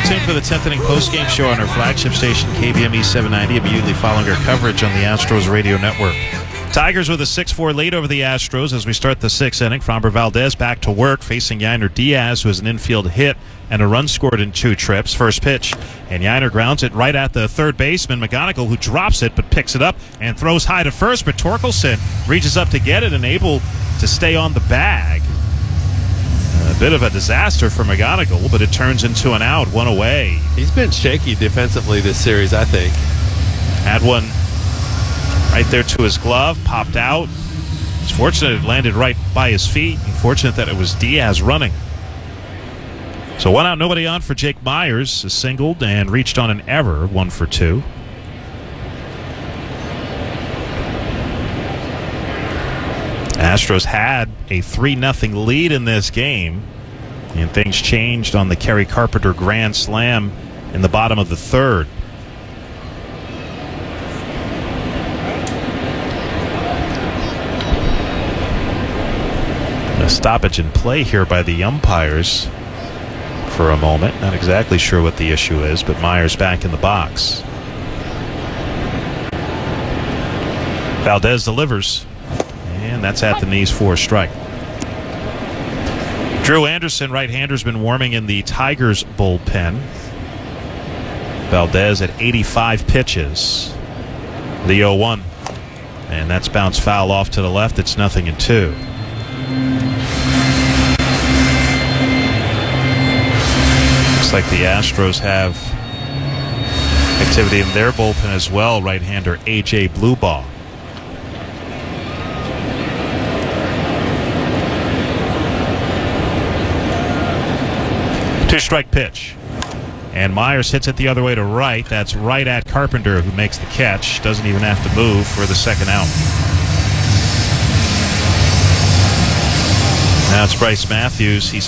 tuned for the 10th inning postgame show on our flagship station, KBME 790, immediately following our coverage on the Astros radio network. Tigers with a 6-4 lead over the Astros as we start the 6th inning. Framber Valdez back to work, facing Yainer Diaz, who has an infield hit and a run scored in 2 trips. First pitch, and Yainer grounds it right at the third baseman, McGonigal, who drops it but picks it up and throws high to first, but Torkelson reaches up to get it and able to stay on the bag. A bit of a disaster for McGonigal, but it turns into an out, one away. He's been shaky defensively this series, I think. Had one right there to his glove, popped out. It's fortunate it landed right by his feet, and fortunate that it was Diaz running. So 1 out, nobody on for Jake Meyers, singled and reached on an error, 1 for 2. Astros had a 3-0 lead in this game, and things changed on the Kerry Carpenter grand slam in the bottom of the third. A stoppage in play here by the umpires for a moment. Not exactly sure what the issue is, but Meyers back in the box. Valdez delivers. And that's at the knees for a strike. Drew Anderson, right-hander, has been warming in the Tigers bullpen. Valdez at 85 pitches. The 0-1. And that's bounced foul off to the left. It's 0-2. Looks like the Astros have activity in their bullpen as well. Right-hander A.J. Bluebaugh. 2-strike pitch. And Meyers hits it the other way to right. That's right at Carpenter, who makes the catch. Doesn't even have to move for the second out. Now it's Bryce Matthews. He's